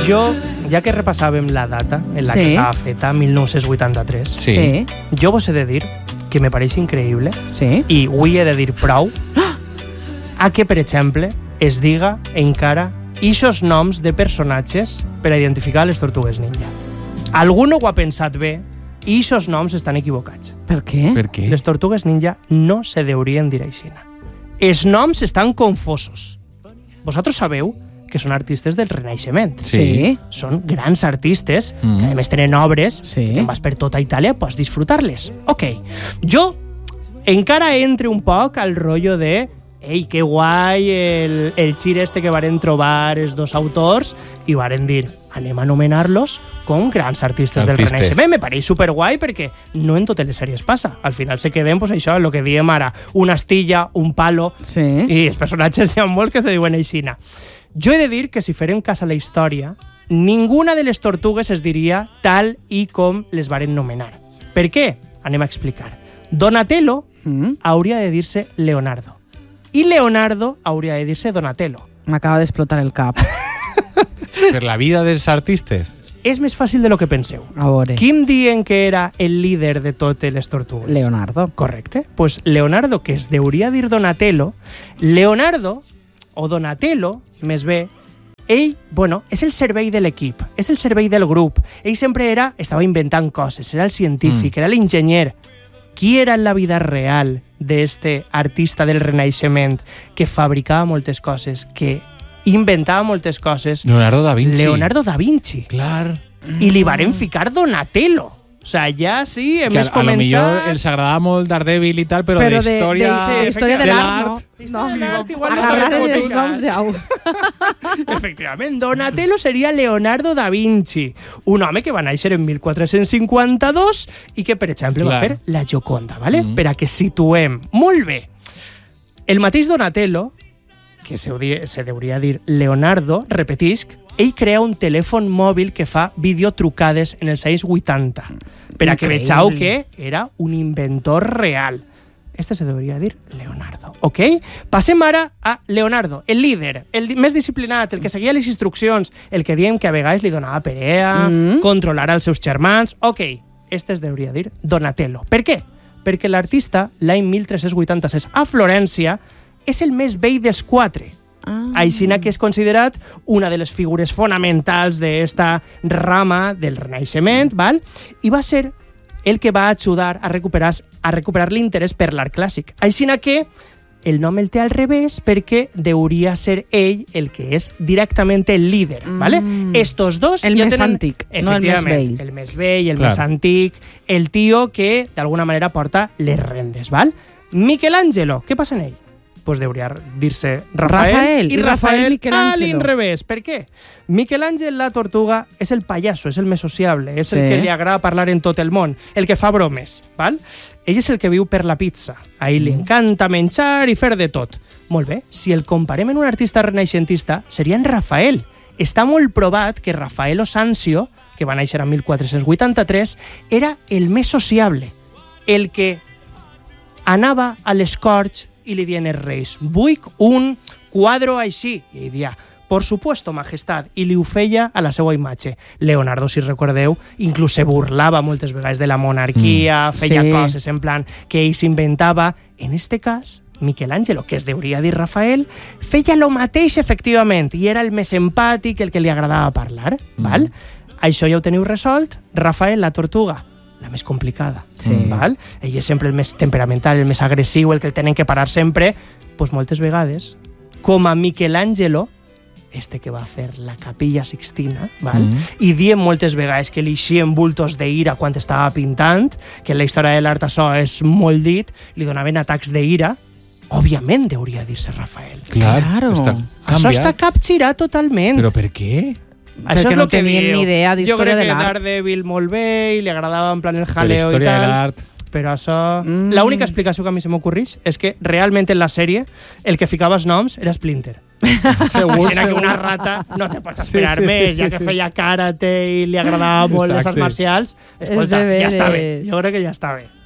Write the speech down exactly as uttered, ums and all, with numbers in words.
Jo, ja que repassàvem la data en la sí. que estava feta, mil nou-cents vuitanta-tres, sí. Sí. jo vos he de dir que me pareix increïble sí. i avui he de dir prou a que, per exemple, es diga encara ixos noms de personatges per a identificar les Tortugues Ninja. Algú no ho ha pensat bé i ixos noms estan equivocats. Per què? Per què? Les Tortugues Ninja no se deurien dir aixina. Els noms estan confosos. Vosaltres sabeu que són artistes del Renaixement. Sí. Són grans artistes, Mm. que a més tenen obres Sí. que te'n vas per tota Itàlia, pots disfrutar-les. Ok. Jo encara entre un poc al rotllo de ei, que guai el, el xir este que varen trobar els dos autors i varen dir, anem a anomenar-los com grans artistes, Artistes. del Renaixement. Me pareix superguai perquè no en totes les sèries passa. Al final se queden, pues, això, el que diem ara, una astilla, un palo, Sí. i els personatges hi ha molts que se diuen aixina. Jo he de dir que si farem cas a la història, ninguna de les tortugues es diria tal i com les varen nomenar. Per què? Anem a explicar. Donatello Mm. hauria de dir-se Leonardo. I Leonardo hauria de dir-se Donatello. M'acaba d'explotar el cap. Per la vida dels artistes. És més fàcil de lo que penseu. A veure. Qui em diuen que era el líder de totes les tortugues? Leonardo. Correcte. Pues Leonardo, que es deuria dir Donatello, Leonardo, o Donatello, més bé, ell, bueno, és el servei de l'equip, és el servei del grup. Ell sempre era, estava inventant coses, era el científic, mm. era l'enginyer. Qui era en la vida real d'este artista del Renaixement que fabricava moltes coses, que inventava moltes coses? Leonardo da Vinci. Leonardo da Vinci. Clar. I li varen ficar Donatello. O sea, ja sí, hem Que a, més a lo millor començat... els agradava molt Daredevil i tal, però, Però de història... de, de, història de de l'art, l'art. no. Història de l'art, igual no Agarrar estan els ficats. noms ja. Efectivament, Donatello seria Leonardo da Vinci, un home que va néixer en mil quatre-cents cinquanta-dos i que, per exemple, Clar. va fer la Gioconda, ¿vale? Mm. Per a que situem. Molt bé. El mateix Donatello, que se, se deuria dir Leonardo, repetisc, ell crea un telèfon mòbil que fa videotrucades en els anys vuitanta, per a que Increïble. vegeu que era un inventor real. Este se deuria dir Leonardo, ok? Passem ara a Leonardo, el líder, el di- més disciplinat, el que seguia les instruccions, el que diem que a vegades li donava perea, Mm. controlar els seus germans, ok, este es deuria dir Donatello. Per què? Perquè l'artista, l'any mil tres-cents vuitanta-sis, a Florència, és el més vell dels quatre. Ah. Aixina que és considerat una de les figures fonamentals d'esta rama del Renaixement, val? I va ser el que va ajudar a recuperar, a recuperar l'interès per l'art clàssic. Aixina que el nom el té al revés perquè deuria ser ell el que és directament el líder, Mm. ¿vale? Estos dos El ja més tenen, antic, no el més efectivament, vell. el més vell, el Clar. més antic, el tio que d'alguna manera porta les rendes, val? Michelangelo, què passa en ell? Pues deuria dir-se Rafael, Rafael, i i Rafael Rafael a Michelangelo. l'inrevés. Per què? Michelangelo la tortuga és el pallasso, és el més sociable, és el Sí. que li agrada parlar en tot el món, el que fa bromes, val? Ell és el que viu per la pizza. A ell li encanta menjar i fer de tot. Molt bé, si el comparem en un artista renaixentista, seria en Rafael. Està molt provat que Raffaello Sanzio, que va néixer en mil quatre-cents vuitanta-tres, era el més sociable, el que anava a les corts i li dien els reis, vull un quadro així. I ell dia, por supuesto, majestat, i li ho feia a la seva imatge. Leonardo, si recordeu, inclús se burlava moltes vegades de la monarquia, mm. feia Sí. coses en plan que ell s'inventava. En este cas, Michelangelo, que es deuria dir Rafael, feia lo mateix, efectivament, i era el més empàtic, el que li agradava parlar. Mm. Val? Això ja ho teniu resolt. Rafael, la tortuga, la més complicada. Sí. Val? Ell és sempre el més temperamental, el més agressiu, el que el tenen que parar sempre. Pues moltes vegades, com a Michelangelo, este que va fer la Capilla Sixtina, val? Mm. I diem moltes vegades que li eixien bultos d'ira quan estava pintant, que en la història de l'art això és molt dit, li donaven atacs d'ira. Òbviament deuria dir-se Rafael. Clar, Claro. està Això canviat. està capgirat totalment. Però per què? Això Perquè és no el que tenien diu. ni idea Jo d'història crec de que l'art. Daredevil molt bé i li agradava en plan el Per jaleo i història de tal. l'art. Però això... Mm. La única explicació que a mi se m'ocorreix és que realment en la sèrie el que ficava els noms era Splinter. Segur, Així que una rata no te pots esperar Sí, sí, més, sí, ja sí, que sí. feia karate i li agradava molt les arts Exacte. marcials. Escolta, És de ja està bé. veres. Jo crec que ja està bé.